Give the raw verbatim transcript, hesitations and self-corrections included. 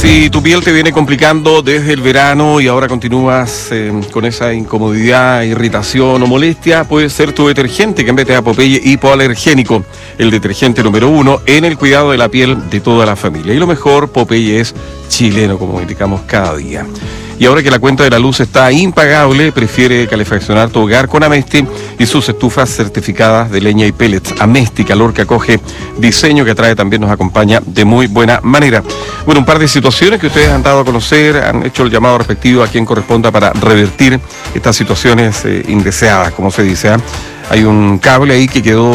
Si tu piel te viene complicando desde el verano y ahora continúas eh, con esa incomodidad, irritación o molestia, puede ser tu detergente que en vez de Popeye hipoalergénico, el detergente número uno en el cuidado de la piel de toda la familia. Y lo mejor, Popeye es chileno, como indicamos cada día. Y ahora que la cuenta de la luz está impagable, prefiere calefaccionar tu hogar con Amesti y sus estufas certificadas de leña y pellets. Amesti, calor que acoge, diseño que trae, también nos acompaña de muy buena manera. Bueno, un par de situaciones que ustedes han dado a conocer, han hecho el llamado respectivo a quien corresponda para revertir estas situaciones eh, indeseadas, como se dice. ¿eh? Hay un cable ahí que quedó